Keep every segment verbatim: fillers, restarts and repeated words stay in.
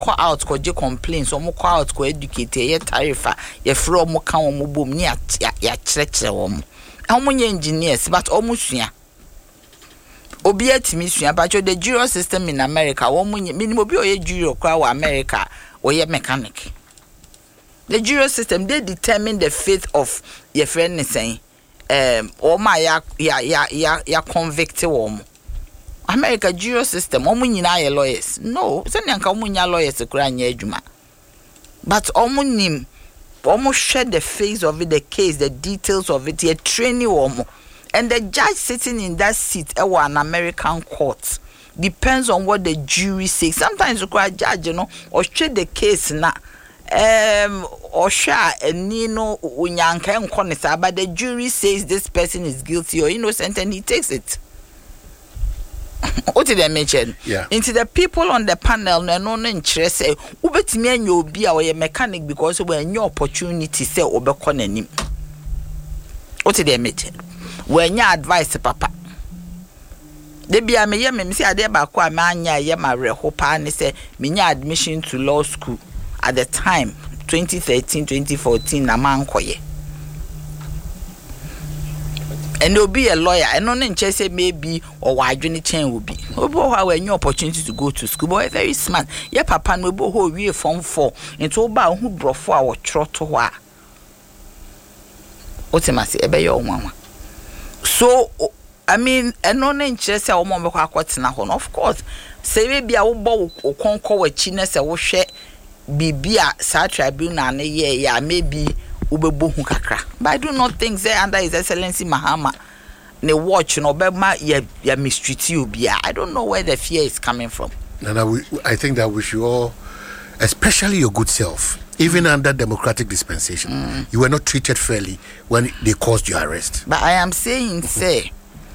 call out ko je complaints omo call out ko educate ye tarifa ye free omo kan omo bom ni ya ya kyerɛkyerɛ omo omo nye engineers but omo sua obi atimi sua but the jury system in America omo nye minimum obi oye jury kwa wa America oye mechanic. The jury system they determine the fate of your friend is saying um or my ya ya ya ya ya convict omo. America jury system omo nyina ye lawyers no say nyanka omo nya lawyers kura nya adwuma but omo nim omo share the face of it, the case, the details of it, ye training omo, and the judge sitting in that seat e an American court depends on what the jury says. Sometimes you quite judge you know or share the case na um or share and you know unyanka nkonisa but the jury says this person is guilty or innocent and he takes it. What did I mention? Yeah. Into the people on the panel, no no interest say, ubetimi enyo obi a we mechanic because we new opportunity say obekọ nanim. What did I mention? We nya advice papa. De bia me ye me say ade ba ko a me anya ye ma reho pa ne say me nya admission to law school at the time twenty thirteen twenty fourteen na man koye. And there'll be a lawyer, and no name say maybe or why journey chain will be. Obo how any opportunity to go to school, boy very smart. Yeah, papa no bo ho we form four into ba who brought for our trot wa. Otimasi ebe your mama. So I mean, and no name say o mo be kwa kwatina ho. Of course, say maybe a wo bo o konko wa chine se wo hwe bibia sa tribunal na ye ya maybe ubebohu kakra. But I do not think say under His Excellency Mahama ne watch no be ma ya ya mistreat you bia. I don't know where the fear is coming from. Nana, we, I think that we should all, especially your good self, even mm. under democratic dispensation, mm. you were not treated fairly when they caused your arrest. But I am saying, say,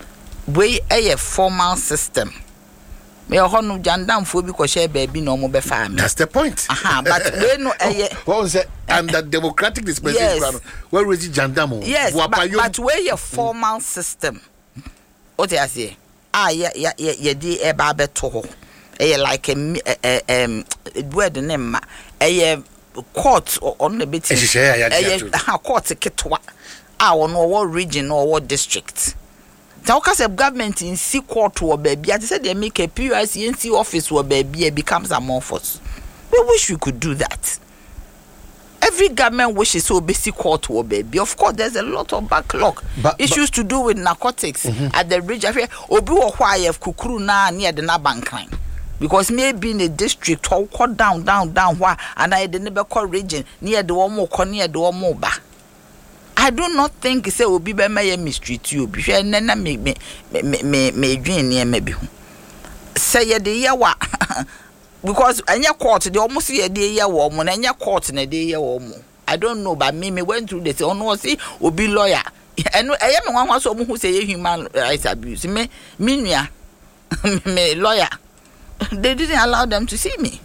we a formal system. Me ho no jandam fo bi ko share baby no mo be fa me. That's the point. Aha, but we no eh what was it under democratic dispensation? Yes. Where was it jandam? Yes, but, but we a formal system. What I say? Ah, yeah, yeah, yeah, yeah, di e ba beto ho. Eh like a um word name ma. Eh court on the bit. Eh ha court ketwa. Ah, on what region or what district. Now, because the government in C court or baby, I said they make a P U I C N C office where baby becomes amorphous. We wish we could do that. Every government wishes so basic court or baby. Of course, there's a lot of backlog but, issues but, to do with narcotics mm-hmm. at the bridge. Obi or why have kukuru na near the Nabank line. Because maybe in a district or cut down, down, down, why and I the neighbor region near the one more near the one more back. I do not think say obi be may mistreat you be hwe nana me me me me me dwen ne ma bi hu say ye de ye wa because anya court they almost ye de ye wa mo na anya court na de ye wa mo. I don't know but me me went through this on was see obi lawyer eno eye me wan so mo hu say human rights abuse me me nua me lawyer they didn't allow them to see me.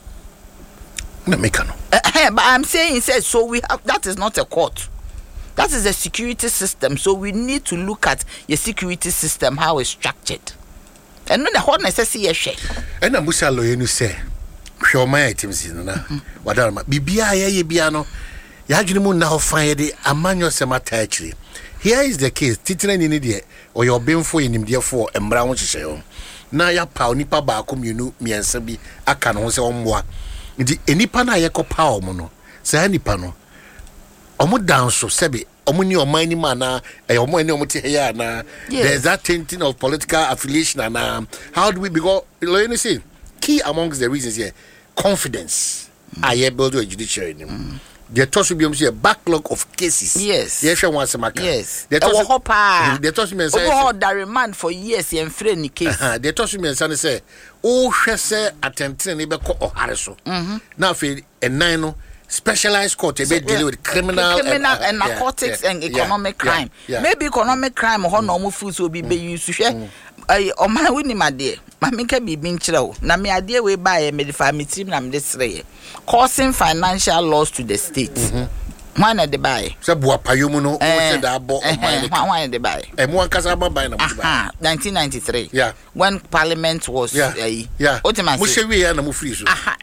No make no. But I'm saying say so we have that is not a court. That is a security system, so we need to look at your security system, how it's structured. And when the whole necessity is shared. And I'm Musa lawyer, you say, show my items in what are my Bibia, ye biano, Yajimu now find the Amano Samata actually. Here is the case, Titan in India, or your being for in him, therefore, and brown to say, now ya pow nipa bakum, you know, me and Sabi, I can also on moi. The Enipana Yako power mono, say any pano. Omo dance so sebi omo ni omani mana e omo eni omo te here na there's that tainting of political affiliation and um, how do we because you see key amongst the reasons here confidence mm. I build a judiciary mm. there toss be a backlog of cases yes yes one semaka yes there toss hopa there toss me say oh that remand for years and friend case there toss me say oh hwese attempting ne be ko ohare so na fe ennan no specialized court so, dealing yeah. with criminal, criminal and, uh, and narcotics yeah, and yeah, economic yeah, crime. Yeah, yeah. Maybe economic crime or no more foods will be used to share. I or my winning my dear. Mammy can be being chill. Now, me idea we buy a medify team. I'm this way causing financial loss to the state. Mm-hmm. One at the buy. So, Buapayumuno, that bought one at the buy. And one Casaba by nineteen ninety-three. Yeah, when Parliament was yeah, uh, yeah. Ultimately, we and Mufrisu. Aha,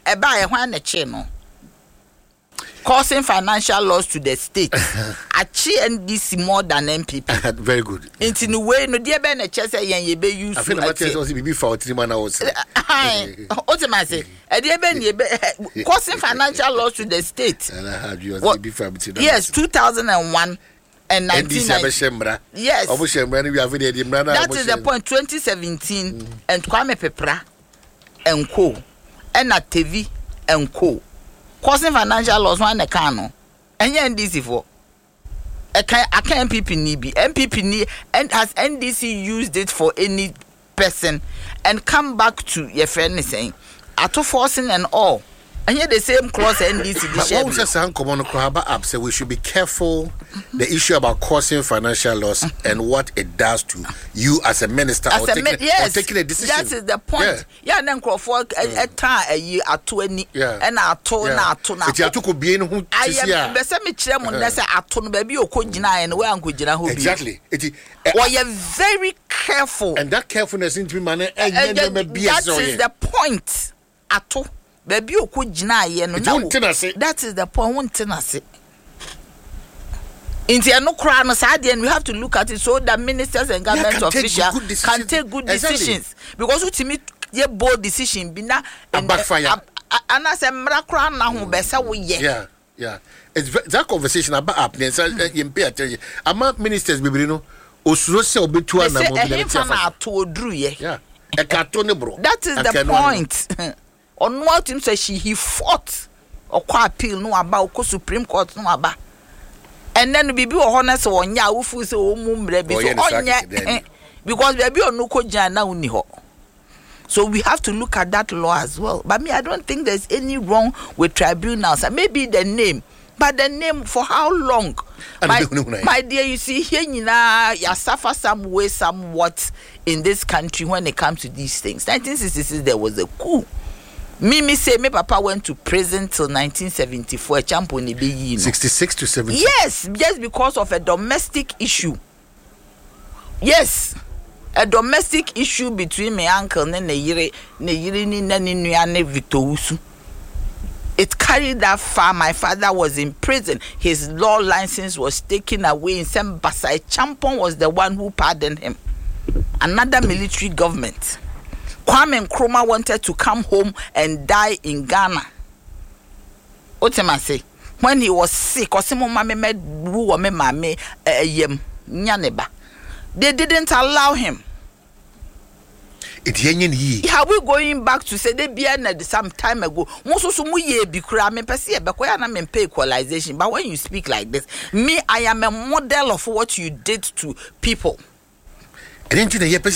eba e hwan na che no causing financial loss to the state. Achi N D C more than M P P. Very good. Into the way no dear ben a chess yen ye be use. I feel like it was be for three man hours. Hi. Ultimately, a dear ben ye causing financial loss to the state. And I had you What, be for yes, two thousand one and nineteen ninety. Yes. That is the point. twenty seventeen mm. and Kwame Pepra and Co. And at T V and Co. Causing financial loss one can and N D C for a can M P P need M P P need and has N D C used it for any person and come back to your friend saying auto forcing and all and yet the same clause N D C. So we should be careful the issue about causing financial loss and what it does to you as a minister as or, a taking, mi- yes, or taking a decision. That is the point. Yeah, then Crawford a time a year at twenty and I told now to now. I am the same chairman that's a ton baby or Kojina and where Uncle Jina. Exactly. Well, you're very careful. And that carefulness into manner and that is the point. At all. Baby, you could deny and that is the point. One thing I say. In the no crown side, and we have to look at it so that ministers and government yeah, can officials take can take good decisions. Exactly. Because to me, your bold decision be na and backfire. And I say, Mrakran now, Bessa, we yeah, yeah. It's that conversation about happiness. You pay attention. Among ministers, we know, Osrose will be two and a to Drew, yeah. A carton, bro. That is the point. On what him say she he fought or quite appeal no about ko Supreme Court no about. And then we be honest on ya ufu se o mumbre be so onya because baby on no ko jana uni ho. So we have to look at that law as well. But me, I don't think there's any wrong with tribunals. And maybe the name, but the name for how long? My, my dear, you see here you know you suffer some way somewhat in this country when it comes to these things. nineteen sixty-six there was a coup. Me, me say, me papa went to prison till nineteen seventy-four. Champoni be you know. sixty-six to seventy. Yes, just because of a domestic issue. Yes, a domestic issue between my uncle and Neyire, Neyire ni nani nuyane Victor Usu. It carried that far. My father was in prison. His law license was taken away in Sembasai. Champon was the one who pardoned him. Another military government. Kwame Nkrumah wanted to come home and die in Ghana. Otemase, when he was sick, they didn't allow him. How we going back to say they be some time ago? Most of ye be cry me pay equalization. But when you speak like this, me, I am a model of what you did to people. Yes,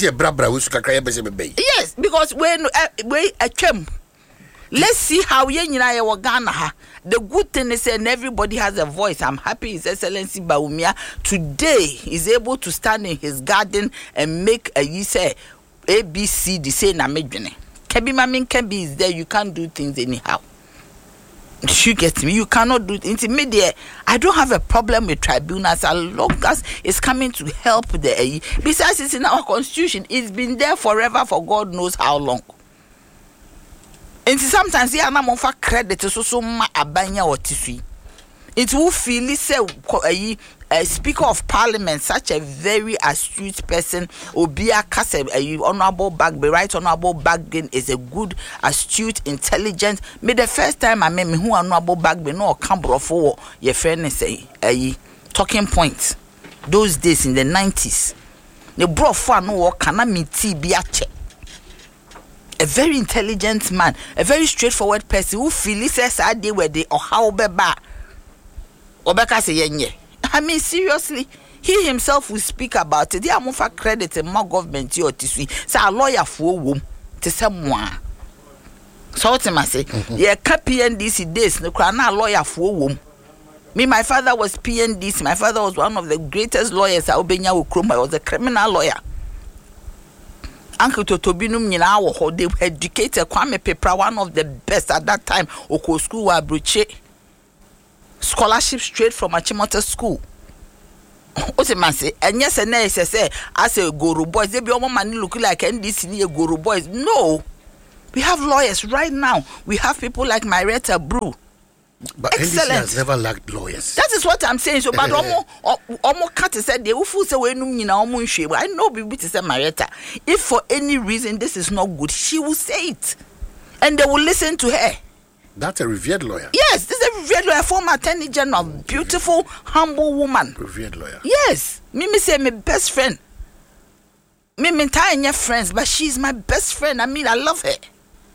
because when we came, let's see how you were Ghana. The good thing is that everybody has a voice. I'm happy His Excellency Bawumia today is able to stand in his garden and make a you say A B C D say na medwene. Kebi mamin kebi is there. You can't do things anyhow. You get me? You cannot do it. Intermediate. I don't have a problem with tribunals as long as it's coming to help the A E. Besides, it's in our constitution. It's been there forever for God knows how long. And sometimes, yeah, I'm for credit to so ma abanya or tisui. It will feel say a Speaker of Parliament, such a very astute person, Obia Kase, a honorable Bagbe, right honorable Bagbe is a good, astute, intelligent. Me the first time I met me who honorable Bagbe no Cambro for your friend say a talking point. Those days in the nineties, the bro for no kana miti biache. A very intelligent man, a very straightforward person who feels says I did where they or how beba. Obeka say yenye. I mean, seriously, he himself will speak about it. They are more for credit and more government or tisui. So a lawyer for whom to someone. So what am I say? Yeah, P N D C days. No, a lawyer for whom. Me, my father was P N D C. My father was one of the greatest lawyers. I Obenya Ukrumah was a criminal lawyer. Uncle Totobinum Nina, they educated Kwame Pepra, one of the best at that time. Oko school wa bruche. Scholarship straight from Achimota school. What am I say? And yes, and yes, I say, as a Guru boys, they be all money look like N D C near Guru boys. No, We have lawyers right now. We have people like Marietta Brew. But N D C has never lacked lawyers. That is what I'm saying. So, but omo omo cut said they will say we no nyina omo nhwe. I know people to say Marietta. If for any reason this is not good, she will say it, and they will listen to her. That's a revered lawyer. Yes, this is a revered lawyer, former attorney general, beautiful, humble woman. Revered lawyer. Yes, Mimi say my best friend. Mimi tie friends, but she's my best friend. I mean, I love her.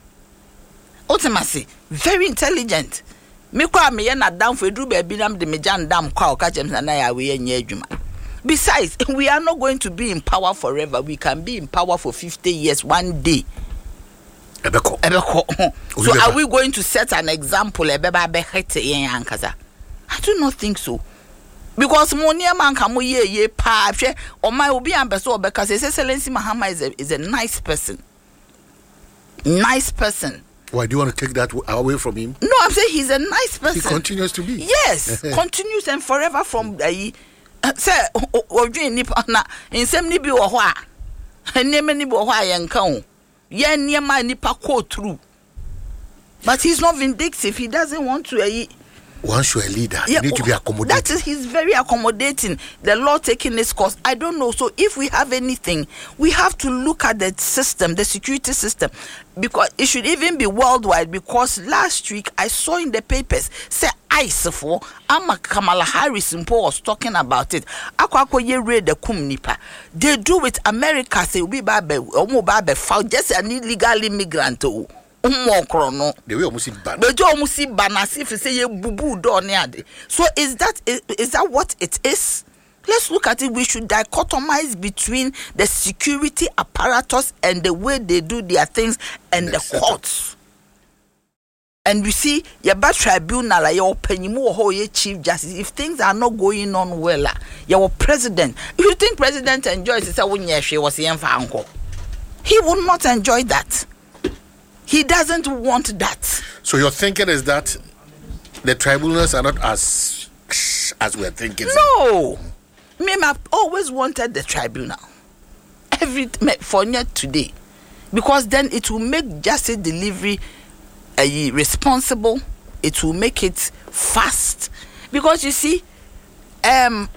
Ultimately, very intelligent. Me kwa me na down for do baby nam de me jan dam kwa ka chem na ya we nya adwuma. Besides, we are not going to be in power forever. We can be in power for fifty years one day. Ebeko. Ebeko. So are we going to set an example ebeba be hete yen ankaza? I do not think so. Because monia man kamo ye ye pa hwe o my obi ambeso obeka say Excellency Mahama is a, is a nice person. Nice person. Why do you want to take that away from him? No, I'm saying he's a nice person. He continues to be. Yes, continues and forever from the say odwin nipa na nsem ni bi wo ho a enema ni bi wo ho a yenka ho ye niema nipa ko through. But he's not vindictive. He doesn't want to uh, once you're a leader, yeah, you need to be accommodating. That is, he's very accommodating. The law taking its course. I don't know. So if we have anything, we have to look at the system, the security system, because it should even be worldwide. Because last week I saw in the papers, say ICE for Ama Kamala Harris was talking about it. Akwa ye read the kum nipa. They do with America. Say we babe, omo babe, found just an illegal immigrant. The way almost see ban. But you almost see ban as if you say you boo do ade. So is that is, is that what it is? Let's look at it. We should dichotomize between the security apparatus and the way they do their things and the courts. And we see your bad tribunal, your penny or your chief justice. If things are not going on well, your president. If you think president enjoys it, when she was here for uncle, he will not enjoy that. He doesn't want that. So your thinking is that the tribunals are not as as we're thinking. No, me, I've always wanted the tribunal every for today, because then it will make justice delivery uh, responsible. It will make it fast, because you see, um,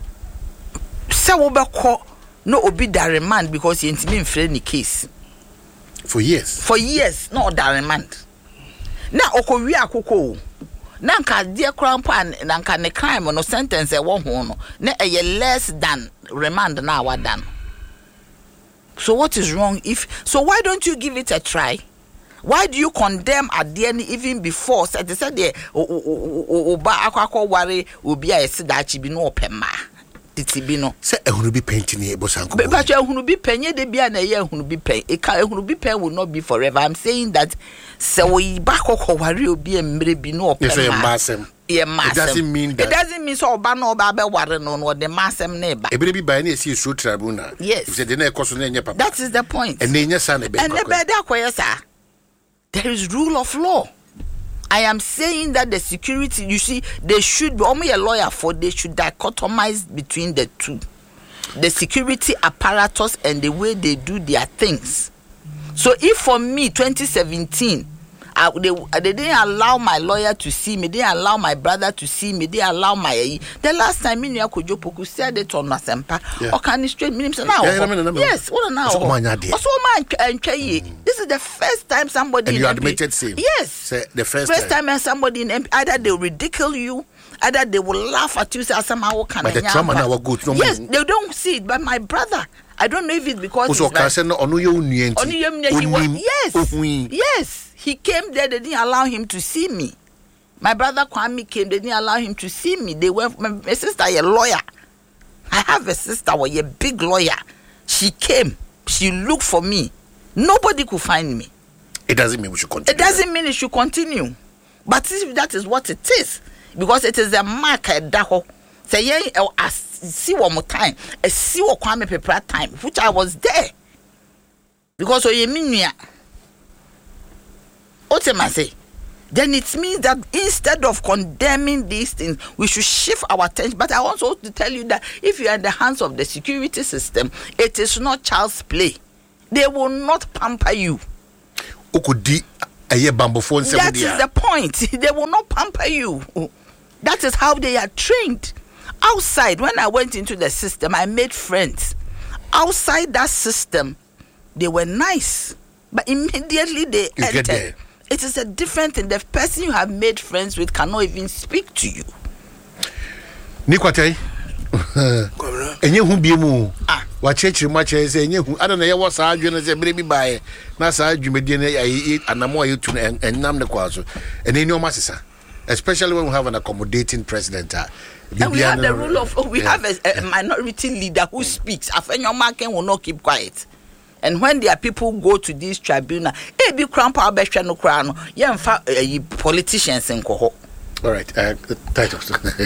Sawobako no obi da remand because he intimate in friendly case. For years. For years, no that remand. Now, Okowi Akoko. Nanka dear crampan, Nanka ne crime or no sentence a one hono. Ne a less than remand now what done. So what is wrong if so why don't you give it a try? Why do you condemn at the end even before? So they said the Oba Akako worry will be a sedachi be no pema. Titibino. Say ehunu bi painting e bosanko. But ehunu bi penye de bia na ye ehunu bi pen. E ka ehunu bi pen will not be forever. I'm saying that se we back worry obi emre bi no opema. It doesn't mean that. It doesn't mean so oba no oba be worry no no the masem na ba. Ebere bi ba na esi so tribunal. Yes. If say de na ekoso na nye papa. That is the point. And nya sa na be. And the be da koye sa. There is rule of law. I am saying that the security, you see, they should be, only a lawyer for, they should dichotomize between the two. The security apparatus and the way they do their things. So if for me, twenty seventeen, I, they, they didn't allow my lawyer to see me, they didn't allow my brother to see me, they didn't allow my... The last time, Minya Kojo Poku said it on Nasempa, or can you straight me now? Yes, what now? This is the first time somebody... And you admitted same? Yes. Say, the first, first time. time somebody in M P, either they will ridicule you, either they will laugh at you, say somehow can but the trauma now good. No yes, they don't see it, but my brother... I don't know if it's because also, it's like, he was, yes, yes, he came there. They didn't allow him to see me. My brother Kwame came. They didn't allow him to see me. They went. My, my sister, a lawyer. I have a sister, was a big lawyer. She came. She looked for me. Nobody could find me. It doesn't mean we should continue. It doesn't mean it should continue. But if that is what it is, because it is a mark at Daho. Say yeah, I see one more time. I see what Kwame Pepra time, which I was there. Because oh, you mean me? Ultimately, then it means that instead of condemning these things, we should shift our attention. But I want also to tell you that if you are in the hands of the security system, it is not child's play. They will not pamper you. okodi aye bamboo phone seven. That is the point. They will not pamper you. That is how they are trained. Outside, when I went into the system, I made friends. Outside that system, they were nice, but immediately they you entered. Get there. It is a different thing. The person you have made friends with cannot even speak to you. Nikwatei. Enye hu biemu. Ah, wa chechiri ma che say enye hu. Ada na ye wo sa adwene say bere bi bae. Na sa adwumedie na ayi anamo ayi tu na enam ne kwaso. Ene ni o masesa. Especially when we have an accommodating president. Uh, and we have the rule of, we yeah. have a, a minority leader who speaks. Afenyo Marken will not keep quiet. And when their people go to this tribunal, eh, be crown power besha no crown, yeah, politicians in Koho. All right, uh, titles.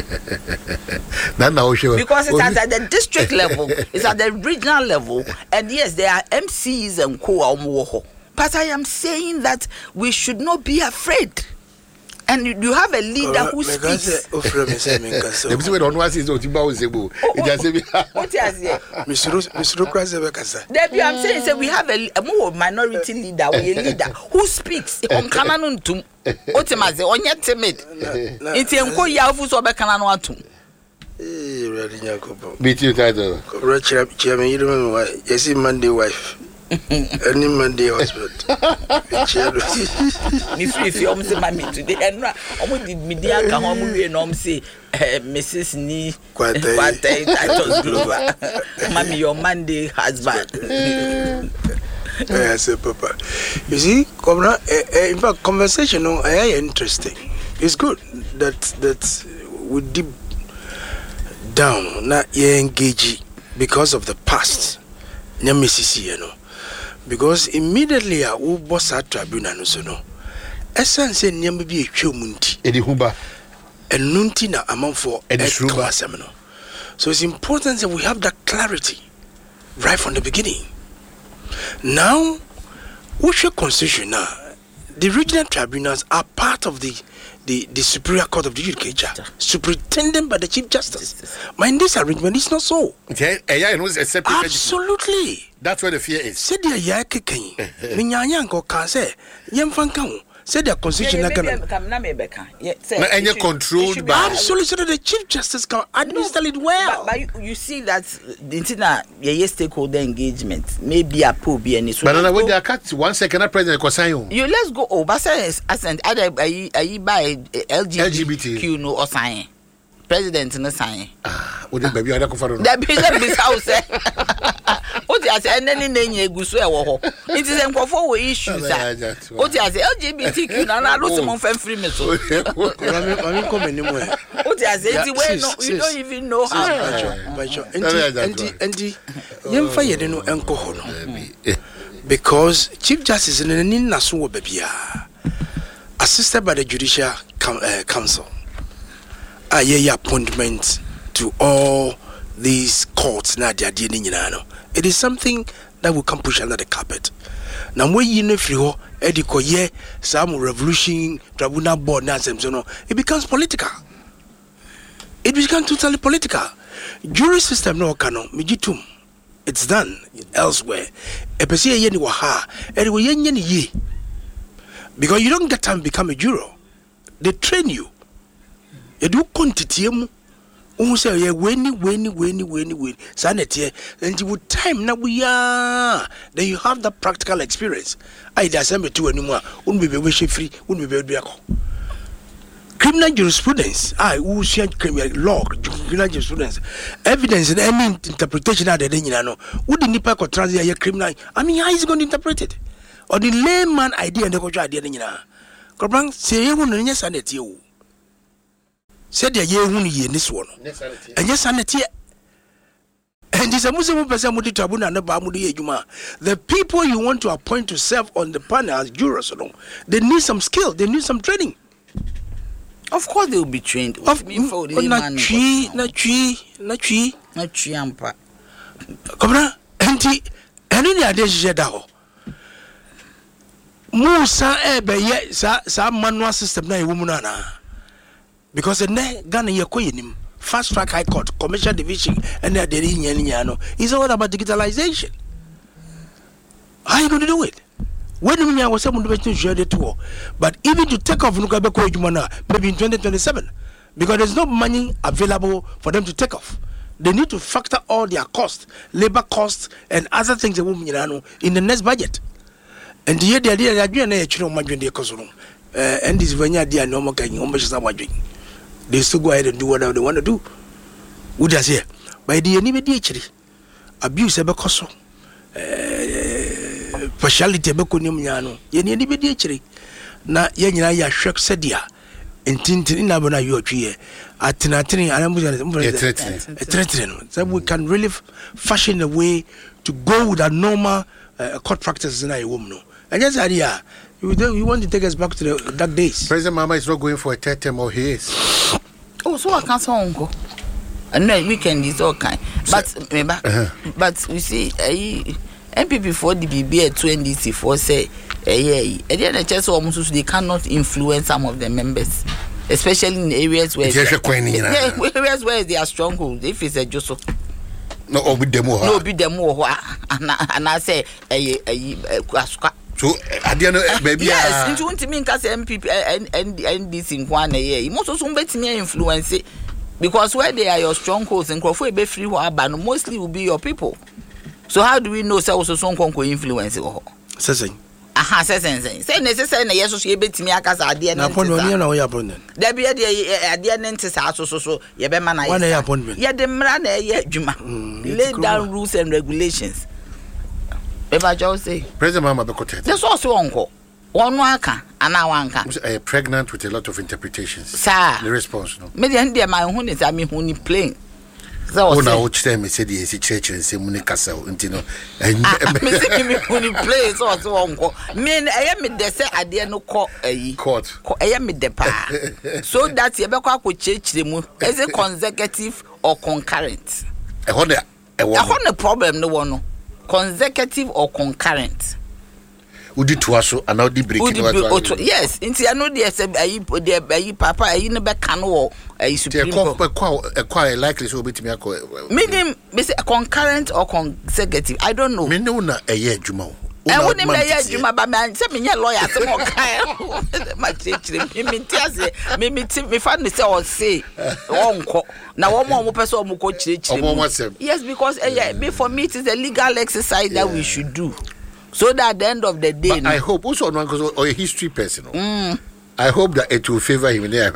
Now, sure. Because it's at the district level, it's at the regional level, and yes, there are M Cs and co. But I am saying that we should not be afraid. And you, you have a leader uh, who speaks. The people don't want to say what you say. Mister Mister Krasebekasa. Debbie, I'm saying say we have a, a more minority leader, we a leader who speaks on Kananun to Otimaze on yet timid. It's a co yafu so bekanano atum. Eh, ready Jacob. Beat you title. Richard Chairman, you remember why? Yes, Monday wife. Any Monday husband. If if you almost say me today, and almost did media come home and um say Missus Ni Quite titles global. Mommy, your Monday husband. I say, Papa. You see, in fact, conversation is interesting. It's good that that we deep down, not engage because of the past. You know. Because immediately a wo boss at tribunal no so no essence nyam bi etwamunti edi huba enunti na amanfo edi shuba. So it's important that we have that clarity right from the beginning. Now what's your constitution now? The regional tribunals are part of the the, the Superior Court of Judicature, superintended by the Chief Justice. Mind this arrangement is not so. Okay, absolutely. That's where the fear is. Said the Yaki, Minyanko can say, Yamfankan, said the constitution. And you're controlled by absolutely, so that the Chief Justice can administer it well. But, but you see that the internet, yeah, stakeholder engagement, maybe a poor be any. But when they are cut, one second, President Kosayo. You let's go over. As an other, I buy L G B T Q no or sign. President no sign. Ah, what the baby are confirmed. That be this house. What you say? And then in the Gusu, it is a for issues. What you say? L G B T Q. Now, I lose some free me. So, what you say? You don't even know how. And the young fire no enko because Chief Justice in the Nasu Babia, assisted by the Judicial Council. A year appointment to all these courts now they are dealing in. It is something that we can push under the carpet. Now when you know free ho ediko ye some revolution tribunal board now it becomes political. It becomes totally political. Jury system no cano mijitum. It's done elsewhere. Because you don't get time to become a juror. They train you. You do quantity um say yeah weni weni weni weni weni sanity and you would time now we are then you have that practical experience. I december two anymore wouldn't be wish free wouldn't be very criminal jurisprudence I who share criminal law criminal jurisprudence evidence in any interpretation that they know would the nipa ko transit criminal I mean how is he going to interpret it or the layman idea and the culture idea you know Kobang say you wouldn't sanity you said the year who ye this one. And yes, sanity. And this a Muslim person with the tribunal and the Bamudi Juma. The people you want to appoint to serve on the panel as jurors, they need some skill, they need some training. Of course, they will be trained. Of me for not tree, not tree, not tree, not tree, ampa. Come on, auntie, and any idea she said that. Musa ebe ye sa sa manual system na woman na. Because the ne Ghana ye koyenim fast track high court commercial division and they did in it's all about digitalization. How are you going to do it? when we are some ready to, but even to take off maybe in twenty twenty-seven, because there's no money available for them to take off. They need to factor all their costs, labor costs, and other things in the next budget. And the idea that you are actually on my and this when you're there, no more can you they still go ahead and do whatever they want to do. Would I say? By the enemy, abuse ever cost. Partiality Beconium Yano, Yenny Bediacheri. Na Yanya Shek Sedia, and Tintin Abona Yochi, at Tinatini, and threatening. So we can really fashion a way to go with a normal uh, court practice in a woman. And yes, idea, you, you want to take us back to the dark days. President Mama is not going for a third term, or he is. Oh, so I can't say uncle. And no weekend is all kind. But remember, uh-huh. But we see a M P P for the B B at two N D C for say a yeah. At the end of just almost they cannot influence some of the members, especially in areas where yeah, areas where they are stronghold. If it's a Joseph. No, obi demo. No, be demo. And and I say a a so at the end baby yes, into want to mean cause M P P and and this in one year. You must also bet me influence it. Because where they are your strongholds and Crawford be free but mostly will be your people. So how do we know so also some conquer influence or saying? Aha says say necessary yes so she bet me aka sa ade na pon no na we appointment. There be ade ade na ntisa so so so ye be man na one appointment. Ye de mra na ye adwuma. Lay down rules and regulations. Eba Joe say President Mama Bekote. That's also uncle. One waka and I wanka. Pregnant with a lot of interpretations. Sir, the response no. Me dey my own is I mean who ni playing. So oh, now watch them said yes, church and say Muni Castle, you know. And me say me who play so so uncle. Me I am me dey say ade no court court. I am me dey pa. So that you be kwa ko church mu is it consecutive or concurrent? E ho de e wo. E ho no problem no one no. Consecutive or concurrent? Udi tuaso and now the breaking what yes inti ano dey say ayi dey ayi papa ayi no be kan wo ayi supreme court quite likely so betimi akọ meaning me say concurrent or consecutive I don't know me no na eye adwuma o e woni me eye adwuma ba me say me nye lawyer say mo kan ma chechire me me tiase me me ti me fa ne say o say wonko na wo mo mo pese o mo ko chechire yes because eh me for me it is a legal exercise that we should do. So that at the end of the day, no. I hope also because or a history person. Mm. I hope that it will favor him in there.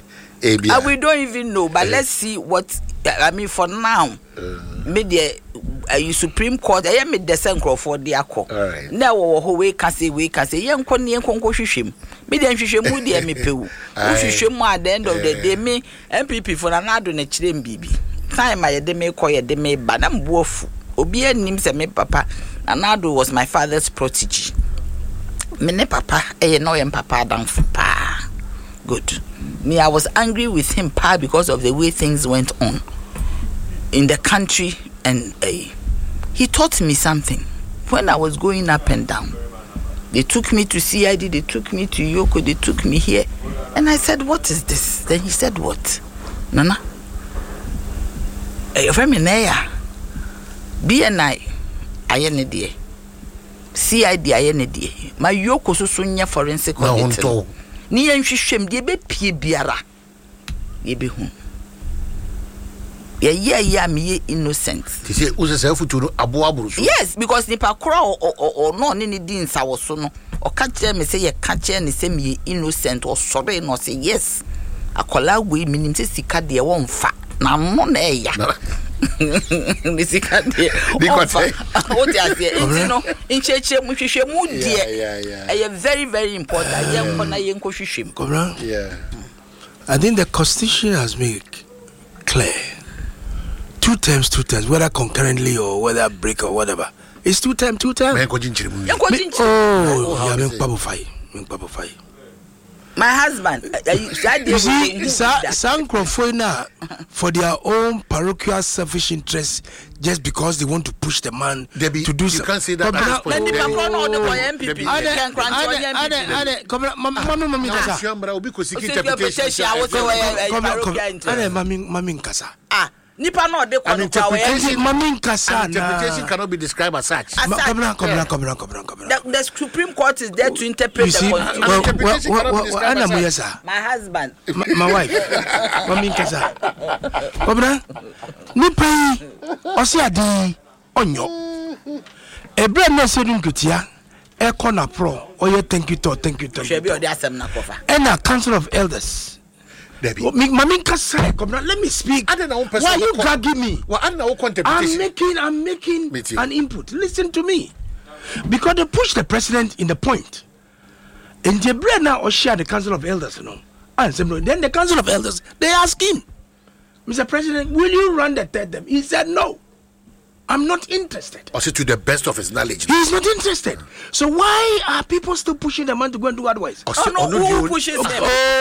Uh, we don't even know, but uh, let's see what I mean. For now, uh, media, uh, Supreme Court. I am the same Crawford. They are called. Now, we can say we can say young Connie and Conco Shishim. Media Shishim would be me pay. Shishim at the end of the day, me M P P for another next baby. Time I de me call de me, but I'm wolf. Obia names me papa. Anado was my father's protege. Me papa, eh no em papa down for pa. Good. Me, I was angry with him pa because of the way things went on in the country, and uh, he taught me something. When I was going up and down, they took me to C I D, they took me to Yoko, they took me here, and I said, "What is this?" Then he said, "What, Nana? Eh, from Inaya, B N I." Ayene die C I D ayene die ma Yoko so so nya forensic audit ni yanhwehwem die be pie biara ye be hu ye ye ya me innocent ti say usese futu no abo aburu so yes because nipa kora o no ne ne di nsa wo so no o ka kire me say ye ka kire ne say me innocent o sore no say yes akola we minim say sika de won fa na no na eya Nisika de what you say you know in cheche mu hwehwe mu de e very very important yen ko na yen ko hwehwem yeah I think the constitution has made it clear two terms two terms whether concurrently or whether break or whatever it's two terms two terms men ko jinchire mu oh yeah men pabo fai men pabo fai my husband you see some Crawford for their own parochial selfish interests just because they want to push the man Debbie, to do you so. Can't say that. When the Macron or the M P P can grant one M P P. Come on, mama, mama, kasa. I was saying, mama, mama, kasa. ah nipa no de kwa no kwa Mami Nkasa interpretation cannot be described as such. Come on, come on, come on, come on, come on. The, the Supreme Court is there to interpret the Constitution. Well, interpretation well, well, well, cannot be described as such. My husband. My, my wife. Mami Nkasa. Kobra. Nipa osi adi onyo. Ebre no se dun kutia. E corner pro. Oye thank you to thank you to. Shebi odi asem na kofa. And a council of elders. Mami Nkasa, come on, let me speak. Why are you dragging me? Well, I'm making, I'm making an input. Listen to me, because they push the president in the point. And they bring now or share the council of elders, you know. And then the council of elders they ask him, Mister President, will you run the third term? He said no. I'm not interested. Also, to the best of his knowledge. He is not interested. So why are people still pushing the man to go and do otherwise? Also, oh, no, who pushes him?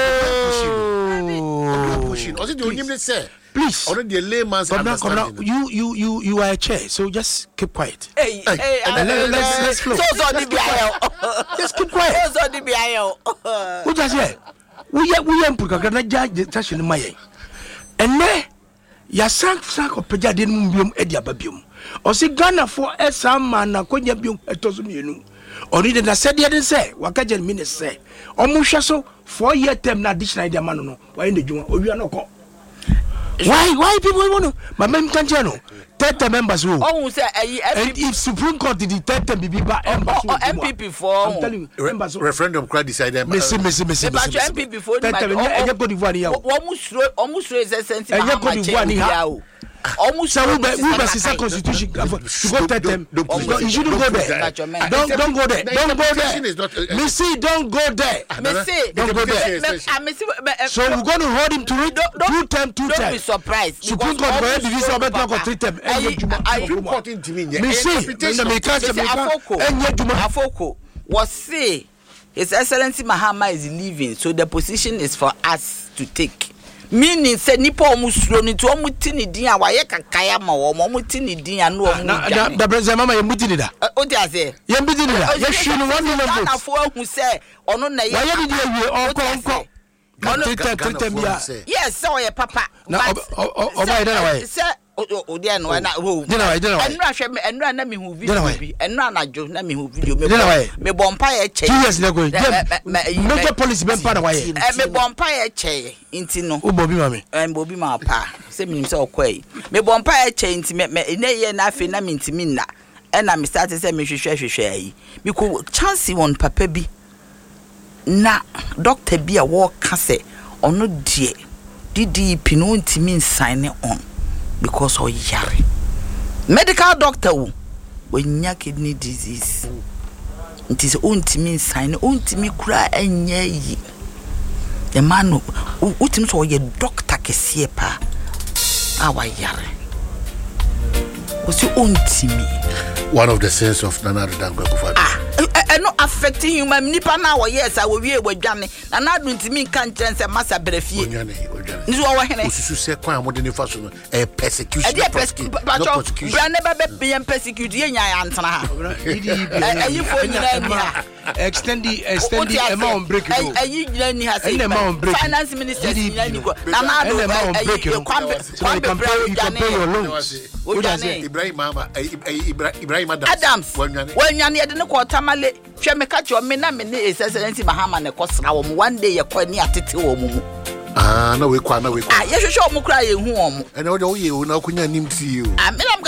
Oh, pushing. Also, the only say, please. Already a layman's understanding. You, you, you, you are a chair, so just keep quiet. Hey, hey, hey uh, let, let's, let's flow. So, so the B I L. Just keep quiet. So, so the B I L. What does it? We are, we are put a granite judge session in my and there, ya sank sank of Pejadin Mumbium Edia Babium. Or see Ghana for a some man, a conyabium, a tosum. Or did I say, didn't say, Wakajan minutes say, or Mushaso, four year term, not this night, Mano, why in the Juma, or you are not called. Why, why people want to? My mem can't third members who. Oh, say, and if Supreme Court did the third term, be by M P P for. I'm telling you, members referendum crowd decided. Missy, Missy, Missy, M P P before. Third term, and you go to one year. Almost, almost raise a sense. And you go to one year. Almost so we we must see constitution to go third term. You shouldn't go there. Don't don't go there. Don't go there. Missy, don't go there. Missy, don't go there. So we're going to hold him to read two term, two term. Don't be surprised. Supreme Court going to give us about talk three term. Missy, Afoko was say His Excellency Mahama is leaving, so the position is for us to take. Meaning say nipa omusuro ni to omutini din a waye kakaya ma wo omutini din anu omu da da president mama ye mutini da o di ase ye mutini da ye hwenu one million votes na fo ahu say ono na ye waye di awie onko onko yes so ye papa na oba ida na waye say o di anu na ho di na waye di na waye enra hwe enra na me hu video bi enra na jo na me hu video me me bompa ye che two years na go major policy ben pa na waye me bompa ye che inti no o bobi mame em bobi ma pa se minim se okwai me bompa ye che inti me na ye na afi na mintimi na e na me start se me hwehwe hwehwe ayi because chance won papa bi na doctor bi a wo ka se ono die D D P no ntimi sign on because of yare medical doctor wo onya kidney disease nti se ontimi sign ontimi kura enya yi e manu utimi so ye doctor kese pa awa yare osi ontimi one of the sins of Nana Addo Dankwa ah e no affecting human nipa na wo yes a wo wie wadwane na na adu ntimi kan kire se masa brefie onyane onyane nso wo hene osusu se kwan amode ne faso no e persecution e persecution bra ne ba be persecute ye nya ya ntana ha e yi fo nyina ni ha extend the extend the amount break it e yi nyina ni ha say finance minister nyina ni go na na do e kwambe kwambe bra onyane Ibrahim mama Ibrahim Adams wanyane ye de ne ko tamale hwe me ka che o me na me ne Excellency Mahama ne ko sra wo one day ye ko ni atete wo mu ah na we kwa na we kwa ah ye hwehwe o mu kra ye hu o mu ene wo ye o na kunya nim ti o ah me na